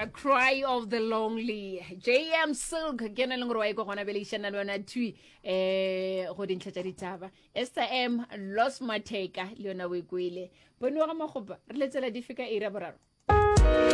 A Cry of the Lonely. JM Silk ke na leng rwa go gona belation na lona thui go dintlha tsa ditaba. Esther M Los Mateka le yona we kwele. Bone wa ga magopa re letsela difika era boraro.